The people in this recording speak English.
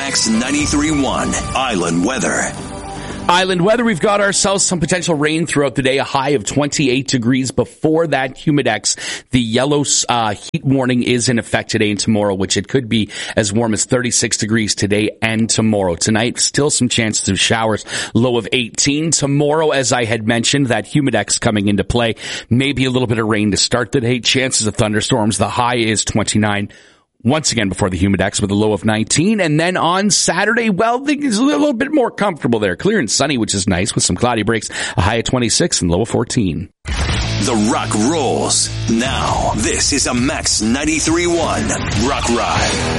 Max 93.1 Island Weather. Island weather, we've got ourselves some potential rain throughout the day, a high of 28 degrees. Before that, Humidex, the yellow heat warning is in effect today and tomorrow, which it could be as warm as 36 degrees today and tomorrow. Tonight, still some chances of showers, low of 18. Tomorrow, as I had mentioned, that Humidex coming into play, maybe a little bit of rain to start the day, chances of thunderstorms. The high is 29. Once again before the Humidex with a low of 19. And then on Saturday, well, it's a little bit more comfortable there. Clear and sunny, which is nice, with some cloudy breaks. A high of 26 and low of 14. The Rock rolls. Now, this is a Max 93.1 Rock Ride.